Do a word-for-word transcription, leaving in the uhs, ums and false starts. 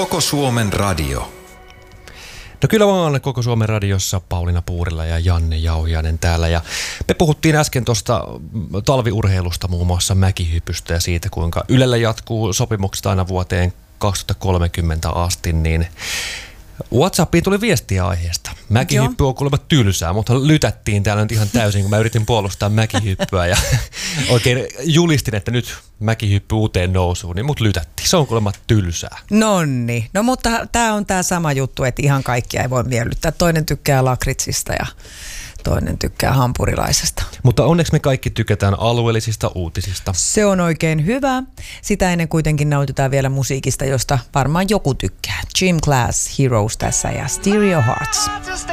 Koko Suomen radio. No kyllä vaan Koko Suomen radiossa Pauliina Puurila ja Janne Jauhiainen täällä. Ja me puhuttiin äsken tuosta talviurheilusta, muun muassa mäkihypystä ja siitä, kuinka Ylellä jatkuu sopimukset aina vuoteen kaksituhattakolmekymmentä asti, niin WhatsAppiin tuli viestiä aiheesta. Mäkihyppy on kuulemma tylsää, mutta lytättiin täällä nyt ihan täysin, kun mä yritin puolustaa mäkihyppyä ja oikein julistin, että nyt mäkihyppy uuteen nousuun, niin mut lytättiin. Se on kuulemma tylsää. Nonni. No mutta tää on tää sama juttu, että ihan kaikkia ei voi miellyttää. Toinen tykkää lakritsista ja toinen tykkää hampurilaisesta. Mutta onneksi me kaikki tykätään alueellisista uutisista. Se on oikein hyvä. Sitä ennen kuitenkin nautitaan vielä musiikista, josta varmaan joku tykkää. Gym Class Heroes tässä ja Stereo Hearts.